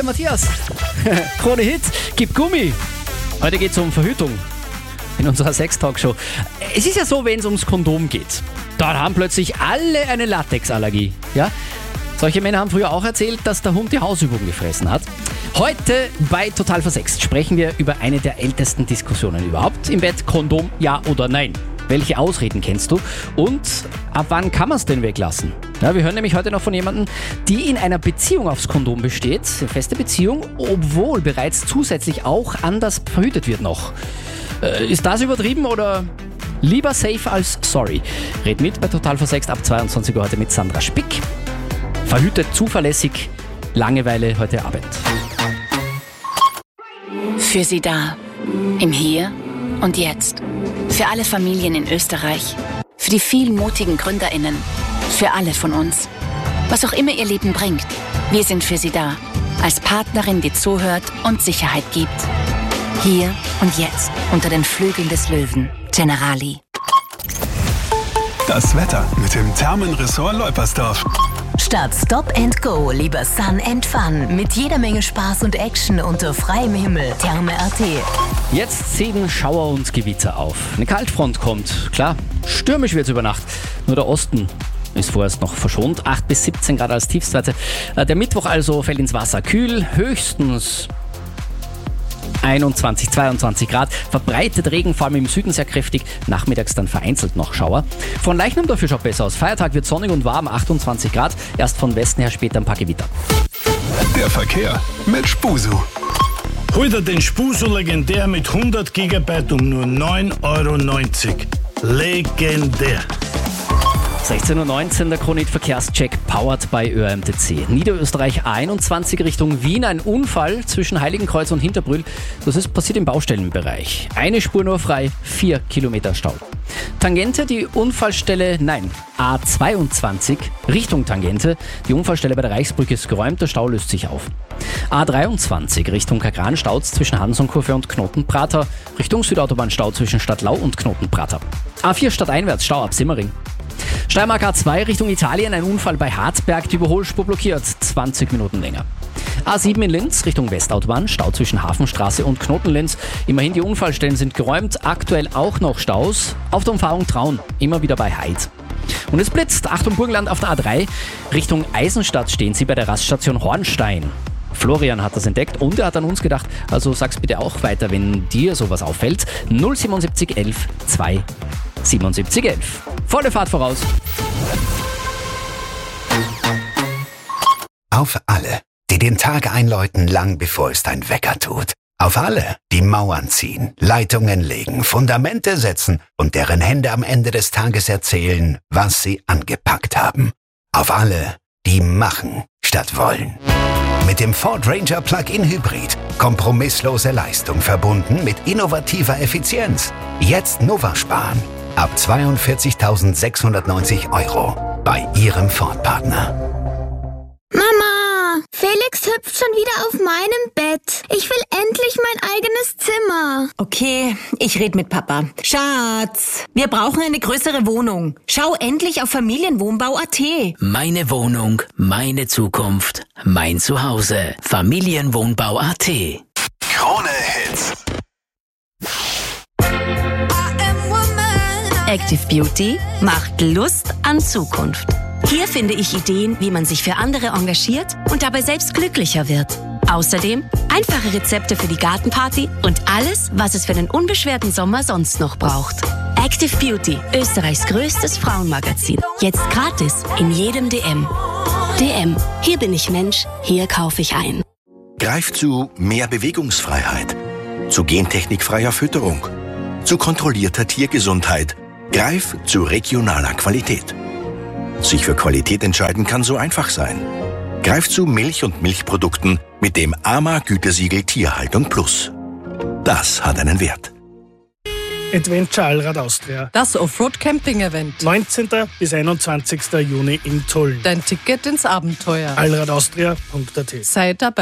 Matthias. Krone Hit, gib Gummi. Heute geht es um Verhütung in unserer Sex-Talkshow. Es ist ja so, wenn es ums Kondom geht. Da haben plötzlich alle eine Latexallergie. Ja? Solche Männer haben früher auch erzählt, dass der Hund die Hausübung gefressen hat. Heute bei Total Versext sprechen wir über eine der ältesten Diskussionen überhaupt. Im Bett Kondom, ja oder nein? Welche Ausreden kennst du? Und ab wann kann man es denn weglassen? Ja, wir hören nämlich heute noch von jemandem, die in einer Beziehung aufs Kondom besteht, eine feste Beziehung, obwohl bereits zusätzlich auch anders verhütet wird noch. Ist das übertrieben oder lieber safe als sorry? Red mit bei Total Versext ab 22 Uhr heute mit Sandra Spick. Verhütet zuverlässig, Langeweile heute Abend. Für Sie da, im Hier und Jetzt. Für alle Familien in Österreich. Für die vielen mutigen GründerInnen. Für alle von uns. Was auch immer Ihr Leben bringt, wir sind für Sie da. Als Partnerin, die zuhört und Sicherheit gibt. Hier und jetzt, unter den Flügeln des Löwen. Generali. Das Wetter mit dem Thermenressort Leupersdorf. Statt Stop and Go, lieber Sun and Fun. Mit jeder Menge Spaß und Action unter freiem Himmel. Therme.at. Jetzt ziehen Schauer und Gewitter auf. Eine Kaltfront kommt. Klar, stürmisch wird's über Nacht. Nur der Osten ist vorerst noch verschont. 8 bis 17 Grad als Tiefstwerte. Der Mittwoch also fällt ins Wasser kühl. Höchstens 21, 22 Grad. Verbreitet Regen, vor allem im Süden sehr kräftig. Nachmittags dann vereinzelt noch Schauer. Von Leichnam dafür schaut besser aus. Feiertag wird sonnig und warm, 28 Grad. Erst von Westen her später ein paar Gewitter. Der Verkehr mit Spusu. Hol dir den Spusu legendär mit 100 GB um nur 9,90 €. Legendär. 16.19 Uhr, der Kronit Verkehrscheck powered by ÖMTC. Niederösterreich A21 Richtung Wien, ein Unfall zwischen Heiligenkreuz und Hinterbrühl. Das ist passiert im Baustellenbereich. Eine Spur nur frei, 4 Kilometer Stau. Tangente, die Unfallstelle, nein, A22 Richtung Tangente. Die Unfallstelle bei der Reichsbrücke ist geräumt, der Stau löst sich auf. A23 Richtung Kagran, Stau zwischen Hansonkurve und Knotenprater. Richtung Südautobahn, Stau zwischen Stadtlau und Knotenprater. A4 stadteinwärts, Stau ab Simmering. Steiermark A2 Richtung Italien, ein Unfall bei Harzberg, die Überholspur blockiert, 20 Minuten länger. A7 in Linz Richtung Westautobahn, Stau zwischen Hafenstraße und Knotenlinz. Immerhin die Unfallstellen sind geräumt, aktuell auch noch Staus. Auf der Umfahrung Traun, immer wieder bei Heid. Und es blitzt, Achtung Burgenland auf der A3, Richtung Eisenstadt stehen Sie bei der Raststation Hornstein. Florian hat das entdeckt und er hat an uns gedacht, also sag's bitte auch weiter, wenn dir sowas auffällt. 077 11 2 77 11. Volle Fahrt voraus. Auf alle, die den Tag einläuten, lang bevor es dein Wecker tut. Auf alle, die Mauern ziehen, Leitungen legen, Fundamente setzen und deren Hände am Ende des Tages erzählen, was sie angepackt haben. Auf alle, die machen statt wollen. Mit dem Ford Ranger Plug-in Hybrid. Kompromisslose Leistung verbunden mit innovativer Effizienz. Jetzt Nova sparen. Ab 42.690 € bei Ihrem Ford-Partner. Mama, Felix hüpft schon wieder auf meinem Bett. Ich will endlich mein eigenes Zimmer. Okay, ich red mit Papa. Schatz, wir brauchen eine größere Wohnung. Schau endlich auf Familienwohnbau.at. Meine Wohnung, meine Zukunft, mein Zuhause. Familienwohnbau.at. Krone Hits. Active Beauty macht Lust an Zukunft. Hier finde ich Ideen, wie man sich für andere engagiert und dabei selbst glücklicher wird. Außerdem einfache Rezepte für die Gartenparty und alles, was es für den unbeschwerten Sommer sonst noch braucht. Active Beauty, Österreichs größtes Frauenmagazin. Jetzt gratis in jedem DM. DM, hier bin ich Mensch, hier kaufe ich ein. Greif zu mehr Bewegungsfreiheit, zu gentechnikfreier Fütterung, zu kontrollierter Tiergesundheit. Greif zu regionaler Qualität. Sich für Qualität entscheiden kann so einfach sein. Greif zu Milch und Milchprodukten mit dem AMA-Gütesiegel Tierhaltung Plus. Das hat einen Wert. Adventure Allrad Austria. Das Offroad-Camping-Event. 19. bis 21. Juni in Tulln. Dein Ticket ins Abenteuer. Allradaustria.at. Sei dabei.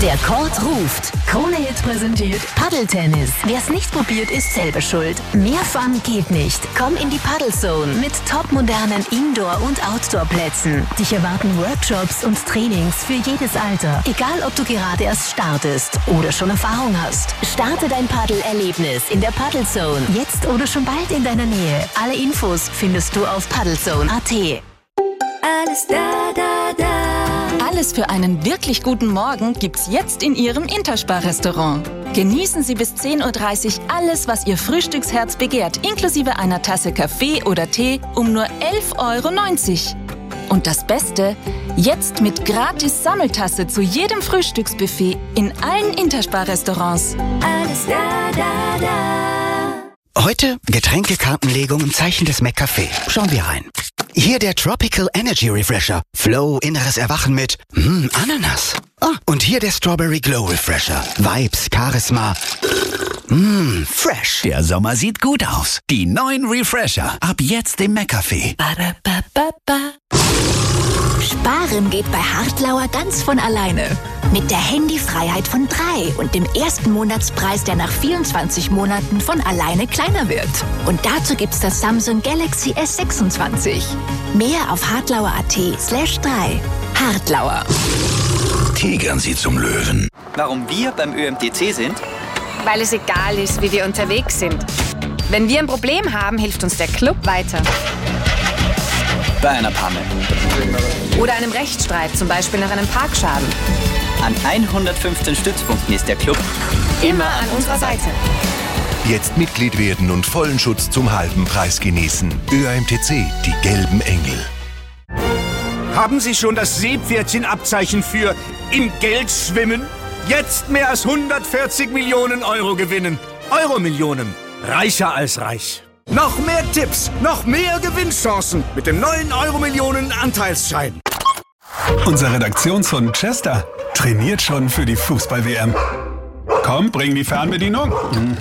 Der Court ruft. Krone Hit präsentiert Paddeltennis. Wer es nicht probiert, ist selber schuld. Mehr Fun geht nicht. Komm in die Paddlezone mit topmodernen Indoor- und Outdoor-Plätzen. Dich erwarten Workshops und Trainings für jedes Alter. Egal, ob du gerade erst startest oder schon Erfahrung hast. Starte dein Paddelerlebnis in der Paddlezone. Jetzt oder schon bald in deiner Nähe. Alle Infos findest du auf paddlezone.at. Alles da, da, da. Alles für einen wirklich guten Morgen gibt's jetzt in Ihrem Interspar-Restaurant. Genießen Sie bis 10.30 Uhr alles, was Ihr Frühstücksherz begehrt, inklusive einer Tasse Kaffee oder Tee um nur 11,90 €. Und das Beste, jetzt mit gratis Sammeltasse zu jedem Frühstücksbuffet in allen Interspar-Restaurants. Alles da, da, da. Heute Getränkekartenlegung im Zeichen des McCafé. Schauen wir rein. Hier der Tropical Energy Refresher. Flow, inneres Erwachen mit Ananas. Und hier der Strawberry Glow Refresher. Vibes, Charisma. Fresh. Der Sommer sieht gut aus. Die neuen Refresher. Ab jetzt im McCafé. Sparen geht bei Hartlauer ganz von alleine. Mit der Handyfreiheit von 3 und dem ersten Monatspreis, der nach 24 Monaten von alleine kleiner wird. Und dazu gibt's das Samsung Galaxy S26. Mehr auf hartlauer.at/3. Hartlauer. Tigern Sie zum Löwen. Warum wir beim ÖMTC sind? Weil es egal ist, wie wir unterwegs sind. Wenn wir ein Problem haben, hilft uns der Club weiter. Bei einer Panne. Oder einem Rechtsstreit, zum Beispiel nach einem Parkschaden. An 115 Stützpunkten ist der Club immer an unserer Seite. Jetzt Mitglied werden und vollen Schutz zum halben Preis genießen. ÖAMTC, die gelben Engel. Haben Sie schon das Seepferdchenabzeichen für im Geld schwimmen? Jetzt mehr als 140 Millionen Euro gewinnen. Euro-Millionen. Reicher als reich. Noch mehr Tipps, noch mehr Gewinnchancen mit dem neuen Euro-Millionen-Anteilsschein. Unser Redaktionshund Chester trainiert schon für die Fußball-WM. Komm, bring die Fernbedienung.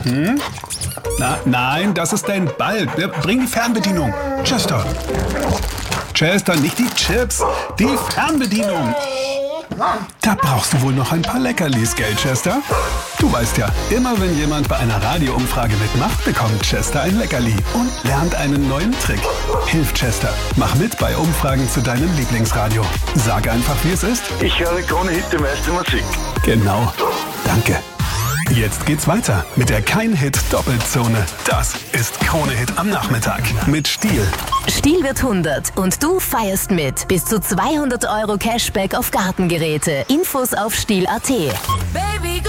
Nein, das ist dein Ball. Bring die Fernbedienung. Chester. Chester, nicht die Chips, die Fernbedienung. Da brauchst du wohl noch ein paar Leckerlis, gell, Chester? Du weißt ja, immer wenn jemand bei einer Radioumfrage mitmacht, bekommt Chester ein Leckerli und lernt einen neuen Trick. Hilf Chester. Mach mit bei Umfragen zu deinem Lieblingsradio. Sag einfach, wie es ist. Ich höre Krone Hit, die meiste Musik. Genau. Danke. Jetzt geht's weiter mit der Kein-Hit-Doppelzone. Das ist Krone Hit am Nachmittag mit Stihl. Stihl wird 100 und du feierst mit. Bis zu 200 € Cashback auf Gartengeräte. Infos auf Stihl.at. Baby,